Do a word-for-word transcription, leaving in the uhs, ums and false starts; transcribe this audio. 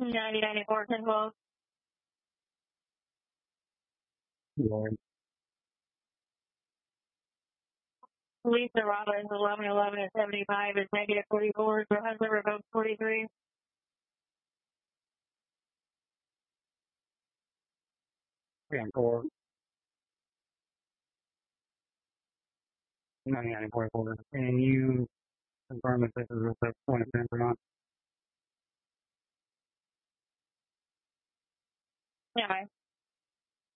ninety, ninety-four, ten, twelve. Lord. Lisa Robbins, eleven eleven and seventy-five is negative forty-four. Johansson revoked forty-three. ten, four. ninety-nine, forty-four. Can you confirm if this is a point of sense or not? Yeah.